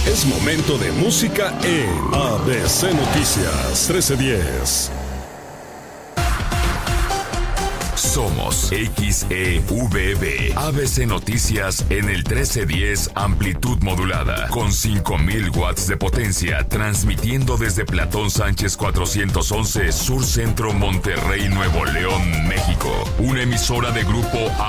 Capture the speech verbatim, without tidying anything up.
Es momento de música en A B C Noticias trece diez. Somos X E V B, A B C Noticias en el trece diez amplitud modulada, con cinco mil watts de potencia, transmitiendo desde Platón Sánchez cuatrocientos once, Sur Centro, Monterrey, Nuevo León, México. Una emisora de Grupo